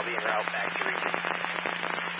I'll be en route back to your region.